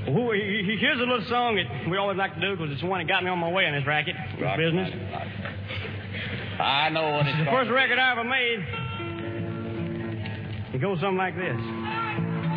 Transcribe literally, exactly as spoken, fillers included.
Well, here's a little song that we always like to do because it's the one that got me on my way in this racket, this Rock, business. rock, rock. I know what it's It's the called. first record I ever made. It goes something like this.